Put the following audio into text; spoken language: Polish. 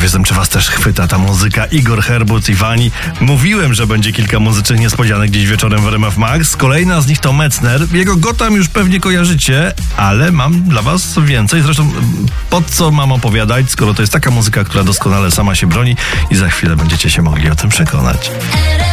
jestem, czy was też chwyta ta muzyka. Igor Herbut i Wani. Mówiłem, że będzie kilka muzycznych niespodzianek dziś wieczorem w RMF Max. Kolejna z nich to Metzner. Jego Gotham już pewnie kojarzycie, ale mam dla was więcej. Zresztą po co mam opowiadać, skoro to jest taka muzyka, która doskonale sama się broni i za chwilę będziecie się mogli o tym przekonać.